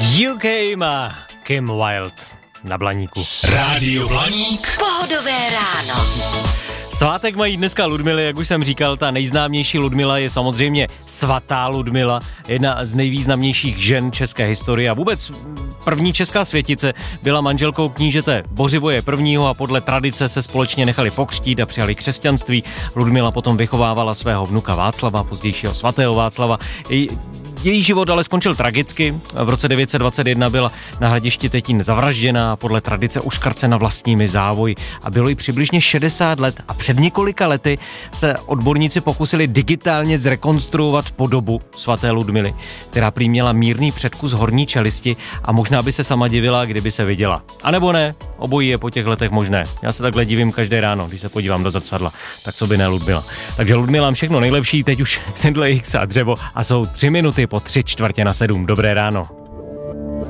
UK má Kim Wilde na Blaníku. Rádio Blaník. Pohodové ráno. Svátek mají dneska Ludmily, jak už jsem říkal, ta nejznámější Ludmila je samozřejmě svatá Ludmila, jedna z nejvýznamnějších žen české historie a vůbec první česká světice, byla manželkou knížete Bořivoje I. a podle tradice se společně nechali pokřtít a přijali křesťanství. Ludmila potom vychovávala svého vnuka Václava, pozdějšího svatého Václava. Její život ale skončil tragicky. V roce 921 byla na hradišti Tetín zavražděna a podle tradice uškrcena vlastními závoji a bylo jí přibližně 60 let a před několika lety se odborníci pokusili digitálně zrekonstruovat podobu svaté Ludmily, která prý měla mírný předkus horní čelisti a možná by se sama divila, kdyby se viděla. A nebo ne, obojí je po těch letech možné. Já se takhle divím každé ráno, když se podívám do zrcadla. Tak co by ne Ludmila. Takže Ludmilám všechno nejlepší, teď už Sindle X a dřevo a jsou 3 minuty po 6:45. Dobré ráno.